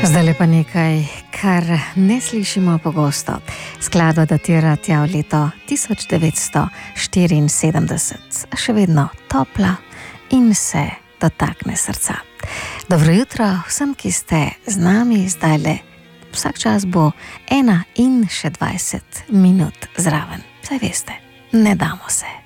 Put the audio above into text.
Zdaj pa nekaj, kar ne slišimo pogosto. Skladba datira tja v leto 1974, a še vedno topla in se dotakne srca. Dobro jutro vsem, ki ste z nami zdajle. Vsak čas bo 1 in še 20 minut zraven. Saj veste, ne damo se.